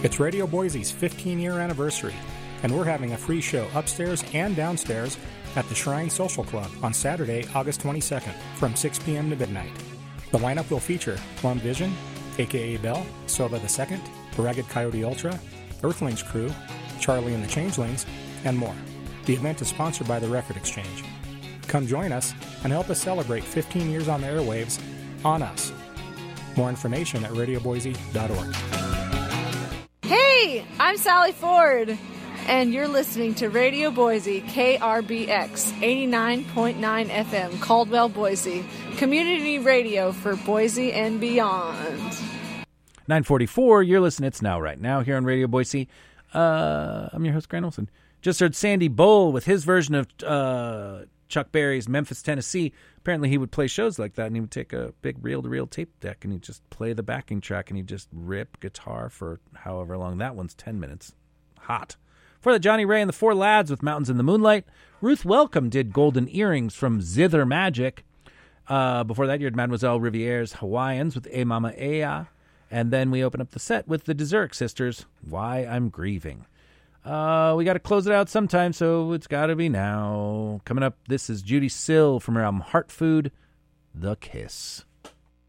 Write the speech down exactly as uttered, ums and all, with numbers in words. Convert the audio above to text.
It's Radio Boise's fifteen-year anniversary, and we're having a free show upstairs and downstairs at the Shrine Social Club on Saturday, August twenty-second, from six p.m. to midnight. The lineup will feature Plum Vision, a k a. Bell, Silva the Second, Ragged Coyote Ultra, Earthlings Crew, Charlie and the Changelings, and more. The event is sponsored by the Record Exchange. Come join us and help us celebrate fifteen years on the airwaves on us. More information at radio boise dot org. Hey, I'm Sally Ford, and you're listening to Radio Boise, K R B X, eighty-nine point nine F M, Caldwell, Boise, community radio for Boise and beyond. nine forty-four, you're listening. It's Now Right Now here on Radio Boise. Uh, I'm your host, Grant Olson. Just heard Sandy Bull with his version of uh, Chuck Berry's Memphis, Tennessee. Apparently he would play shows like that, and he would take a big reel-to-reel tape deck, and he'd just play the backing track, and he'd just rip guitar for however long. That one's ten minutes. Hot. For the Johnny Ray and the Four Lads with Mountains in the Moonlight, Ruth Welcome did Golden Earrings from Zither Magic. Uh, before that, you heard Mademoiselle Riviere's Hawaiians with E Mama Ea. And then we open up the set with the Dessert Sisters, Why I'm Grieving. Uh, we got to close it out sometime, so it's got to be now. Coming up, this is Judy Sill from her album Heart Food, The Kiss.